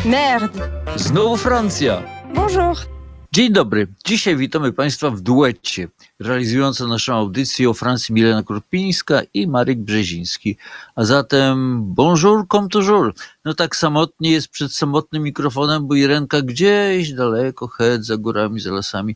Merde. Znowu Francja. Bonjour. Dzień dobry. Dzisiaj witamy Państwa w duecie. Realizująca naszą audycję o Francji Milena Krupińska i Marek Brzeziński. A zatem bonjour comme toujours. No tak samotnie jest przed samotnym mikrofonem, bo Irenka gdzieś daleko, za górami, za lasami.